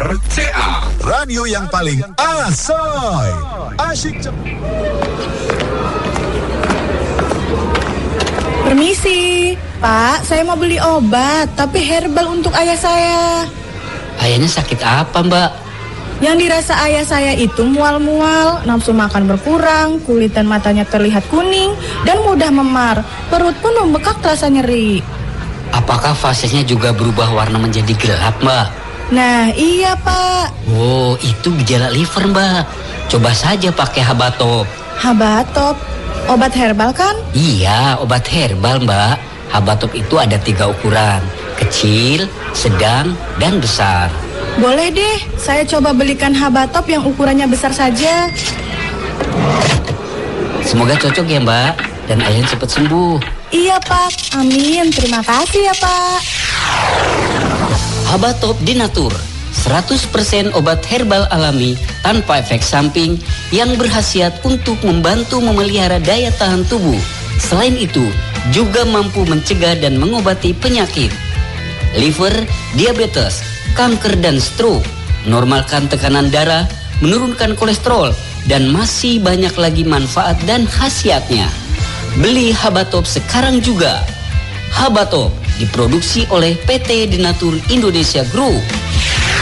RCA, radio yang paling asoy, asyik. Permisi, Pak, saya mau beli obat, tapi herbal untuk ayah saya. Ayahnya sakit apa, Mbak? Yang dirasa ayah saya itu mual-mual, nafsu makan berkurang, kulit dan matanya terlihat kuning, dan mudah memar. Perut pun membekak terasa nyeri. Apakah fasenya juga berubah warna menjadi gelap, Mbak? Nah, iya, Pak. Oh, itu gejala liver, Mbak. Coba saja pakai Habatop. Habatop? Obat herbal kan? Iya, obat herbal, Mbak. Habatop itu ada 3 ukuran. Kecil, sedang, dan besar. Boleh deh, saya coba belikan Habatop yang ukurannya besar saja. Semoga cocok ya, Mbak. Dan ayah cepat sembuh. Iya, Pak. Amin. Terima kasih ya, Pak. Habatop Dinatur, 100% obat herbal alami tanpa efek samping yang berkhasiat untuk membantu memelihara daya tahan tubuh. Selain itu, juga mampu mencegah dan mengobati penyakit liver, diabetes, kanker dan stroke, normalkan tekanan darah, menurunkan kolesterol, dan masih banyak lagi manfaat dan khasiatnya. Beli Habatop sekarang juga. Habatop diproduksi oleh PT Dinatur Indonesia Group.